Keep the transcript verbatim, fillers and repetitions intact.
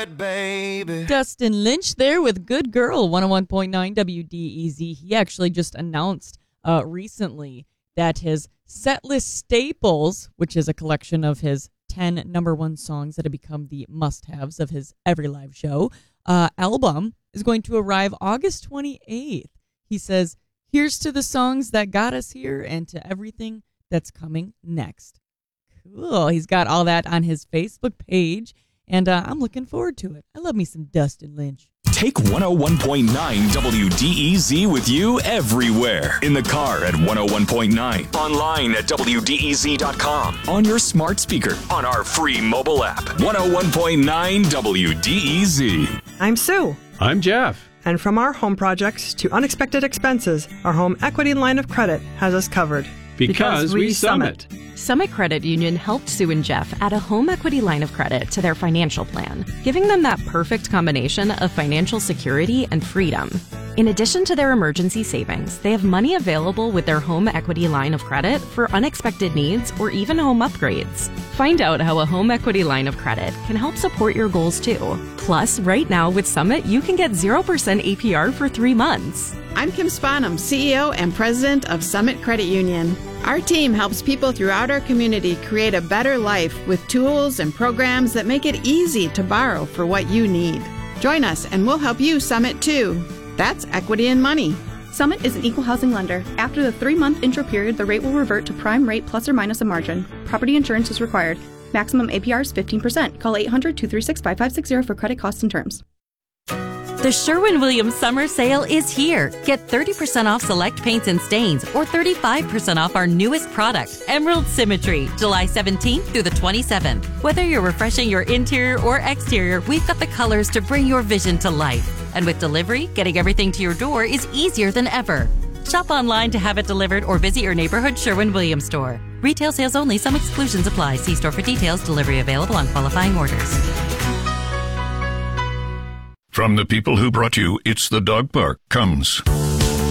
it, baby. Dustin Lynch there with Good Girl, one oh one point nine W D E Z. He actually just announced uh, recently that his Setlist Staples, which is a collection of his ten number one songs that have become the must-haves of his Every Live Show uh, album, is going to arrive August twenty-eighth. He says, here's to the songs that got us here and to everything that's coming next. Cool. He's got all that on his Facebook page, and uh, I'm looking forward to it. I love me some Dustin Lynch. Take one oh one point nine W D E Z with you everywhere. In the car at one oh one point nine. Online at W D E Z dot com. On your smart speaker. On our free mobile app. one oh one point nine W D E Z. I'm Sue. I'm Jeff. And from our home projects to unexpected expenses, our home equity line of credit has us covered. Because, because we, we Summit. Summit Credit Union helped Sue and Jeff add a home equity line of credit to their financial plan, giving them that perfect combination of financial security and freedom. In addition to their emergency savings, they have money available with their home equity line of credit for unexpected needs or even home upgrades. Find out how a home equity line of credit can help support your goals too. Plus, right now with Summit, you can get zero percent A P R for three months. I'm Kim Spanum, C E O and President of Summit Credit Union. Our team helps people throughout our community create a better life with tools and programs that make it easy to borrow for what you need. Join us and we'll help you Summit too. That's equity and money. Summit is an equal housing lender. After the three-month intro period, the rate will revert to prime rate plus or minus a margin. Property insurance is required. Maximum A P R is fifteen percent. Call eight hundred, two three six, five five six zero for credit costs and terms. The Sherwin-Williams Summer Sale is here. Get thirty percent off select paints and stains or thirty-five percent off our newest product, Emerald Symmetry, July seventeenth through the twenty-seventh. Whether you're refreshing your interior or exterior, we've got the colors to bring your vision to life. And with delivery, getting everything to your door is easier than ever. Shop online to have it delivered or visit your neighborhood Sherwin-Williams store. Retail sales only. Some exclusions apply. See store for details. Delivery available on qualifying orders. From the people who brought you It's the Dog Park comes